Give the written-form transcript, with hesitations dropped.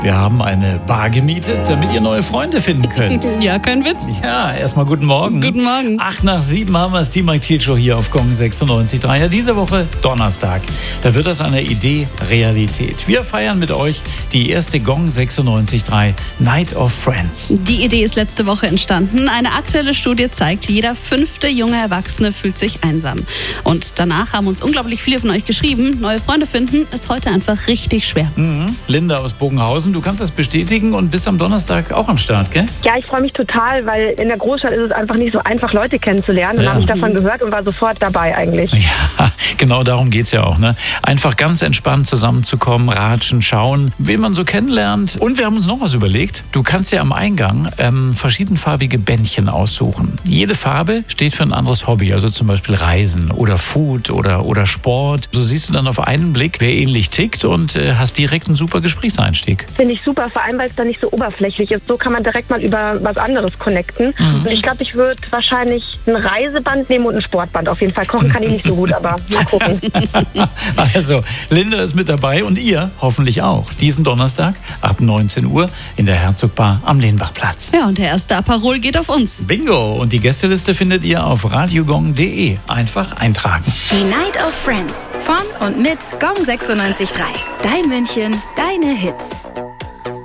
Wir haben eine Bar gemietet, damit ihr neue Freunde finden könnt. Ja, kein Witz. Ja, erstmal guten Morgen. Guten Morgen. 7:08 haben wir es, die Mike Thiel Show hier auf Gong 96.3. Ja, diese Woche Donnerstag. Da wird aus einer Idee Realität. Wir feiern mit euch die erste Gong 96.3 Night of Friends. Die Idee ist letzte Woche entstanden. Eine aktuelle Studie zeigt, jeder 5. junge Erwachsene fühlt sich einsam. Und danach haben uns unglaublich viele von euch geschrieben, neue Freunde finden ist heute einfach richtig schwer. Linda aus Bogenhausen, du kannst das bestätigen und bist am Donnerstag auch am Start, gell? Ja, ich freue mich total, weil in der Großstadt ist es einfach nicht so einfach, Leute kennenzulernen. Dann habe ich davon gehört und war sofort dabei eigentlich. Ja, genau darum geht's ja auch, ne? Einfach ganz entspannt zusammenzukommen, ratschen, schauen, wen man so kennenlernt. Und wir haben uns noch was überlegt. Du kannst ja am Eingang verschiedenfarbige Bändchen aussuchen. Jede Farbe steht für ein anderes Hobby, also zum Beispiel Reisen oder Food oder Sport. So siehst du dann auf einen Blick, wer ähnlich tickt und hast direkt einen super Gesprächseinstieg. Finde ich super, vor allem, weil es dann nicht so oberflächlich ist. So kann man direkt mal über was anderes connecten. Und ich glaube, ich würde wahrscheinlich ein Reiseband nehmen und ein Sportband. Auf jeden Fall kochen kann ich nicht so gut, aber mal gucken. Also, Linda ist mit dabei und ihr hoffentlich auch. Diesen Donnerstag ab 19 Uhr in der Herzogbar am Lehnbachplatz. Ja, und der erste Aperol geht auf uns. Bingo! Und die Gästeliste findet ihr auf radiogong.de. Einfach eintragen. Die Night of Friends von und mit Gong 96.3. Dein München, deine Hits.